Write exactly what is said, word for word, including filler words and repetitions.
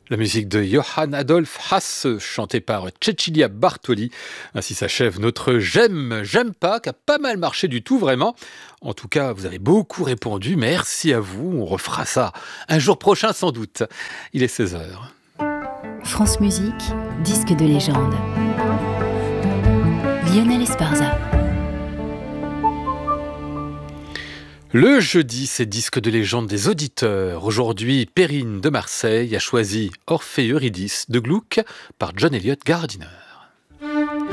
La musique de Johann Adolf Hasse, chantée par Cecilia Bartoli. Ainsi s'achève notre J'aime, j'aime pas, qui a pas mal marché du tout, vraiment. En tout cas, vous avez beaucoup répondu. Merci à vous. On refera ça un jour prochain, sans doute. Il est seize heures. France Musique, disque de légende. Lionel Esparza. Le jeudi, c'est disque de légende des auditeurs. Aujourd'hui, Perrine de Marseille a choisi Orphée Eurydice de Gluck par John Eliot Gardiner.